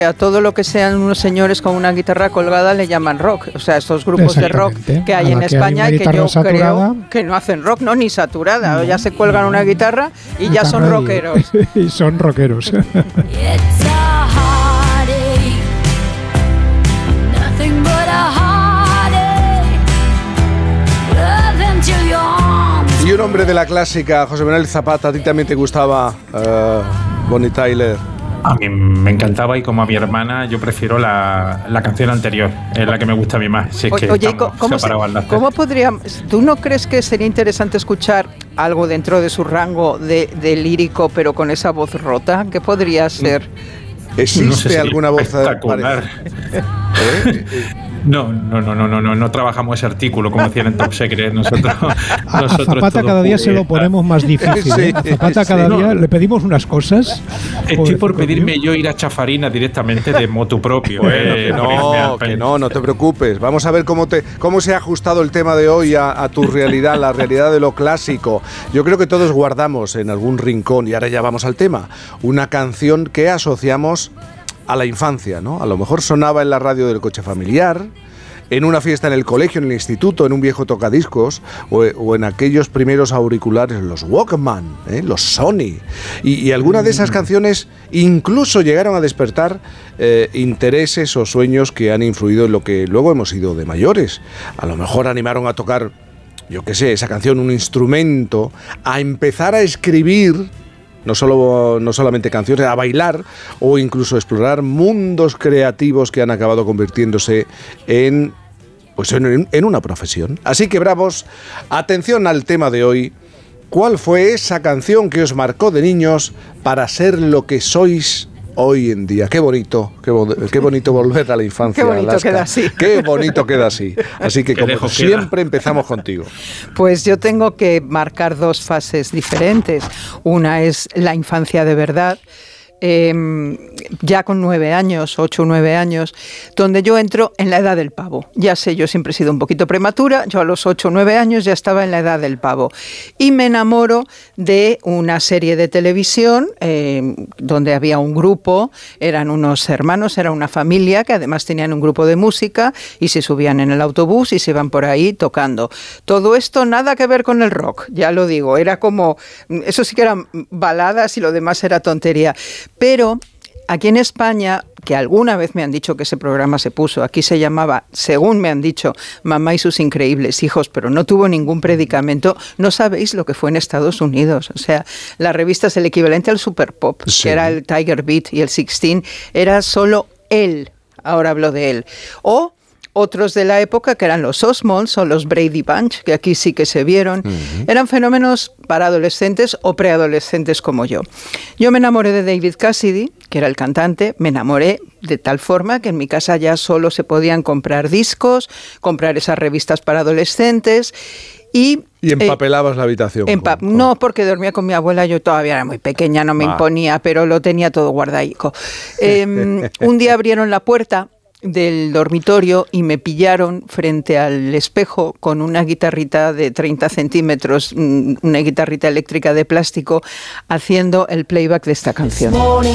A todo lo que sean unos señores con una guitarra colgada le llaman rock. O sea, estos grupos de rock que hay en España y que yo creo que no hacen rock, no, ni saturada. No, ya se cuelgan una guitarra y ya son rockeros. Y son rockeros. Y un hombre de la clásica, José Manuel Zapata, ¿a ti también te gustaba Bonnie Tyler? A mí me encantaba y como a mi hermana yo prefiero la canción anterior, es la que me gusta a mí más. Si es que oye, ¿cómo podríamos? ¿Tú no crees que sería interesante escuchar algo dentro de su rango de lírico, pero con esa voz rota? ¿Qué podría ser? ¿Existe no sé si alguna voz espectacular? No trabajamos ese artículo como decían en Top Secret. Nosotros a Zapata cada día se lo ponemos más difícil. ¿Eh? A Zapata cada día le pedimos unas cosas. Estoy por pedirme yo ir a Chafarinas directamente de motu propio. No te preocupes. Vamos a ver cómo se ha ajustado el tema de hoy a tu realidad, la realidad de lo clásico. Yo creo que todos guardamos en algún rincón, y ahora ya vamos al tema, una canción que asociamos a la infancia, ¿no? A lo mejor sonaba en la radio del coche familiar, en una fiesta en el colegio, en el instituto, en un viejo tocadiscos o en aquellos primeros auriculares, los Walkman, los Sony. Y algunas de esas canciones incluso llegaron a despertar intereses o sueños que han influido en lo que luego hemos sido de mayores. A lo mejor animaron a tocar, yo qué sé, esa canción, un instrumento, a empezar a escribir no solamente canciones, a bailar o incluso explorar mundos creativos que han acabado convirtiéndose en una profesión. Así que bravos, atención al tema de hoy. ¿Cuál fue esa canción que os marcó de niños para ser lo que sois hoy en día? Qué bonito volver a la infancia. Qué bonito queda así. Qué bonito queda así. Así que como siempre empezamos contigo. Pues yo tengo que marcar dos fases diferentes. Una es la infancia de verdad. Ya con 9 años, 8 o 9 años, donde yo entro en la edad del pavo. Ya sé, yo siempre he sido un poquito prematura, yo a los 8 o 9 años ya estaba en la edad del pavo. Y me enamoro de una serie de televisión donde había un grupo, eran unos hermanos, era una familia que además tenían un grupo de música y se subían en el autobús y se iban por ahí tocando. Todo esto nada que ver con el rock, ya lo digo, era como, eso sí que eran baladas y lo demás era tontería. Pero aquí en España, que alguna vez me han dicho que ese programa se puso, aquí se llamaba, según me han dicho, Mamá y sus increíbles hijos, pero no tuvo ningún predicamento. No sabéis lo que fue en Estados Unidos. O sea, la revista es el equivalente al Super Pop, sí, que era el Tiger Beat y el 16, era solo él. Ahora hablo de él. O otros de la época, que eran los Osmonds o los Brady Bunch, que aquí sí que se vieron, eran fenómenos para adolescentes o preadolescentes como yo. Yo me enamoré de David Cassidy, que era el cantante, me enamoré de tal forma que en mi casa ya solo se podían comprar discos, comprar esas revistas para adolescentes. Y empapelabas la habitación. No, porque dormía con mi abuela, yo todavía era muy pequeña, no me imponía, pero lo tenía todo guardaico. Un día abrieron la puerta del dormitorio y me pillaron frente al espejo con una guitarrita de 30 centímetros, una guitarrita eléctrica de plástico, haciendo el playback de esta canción.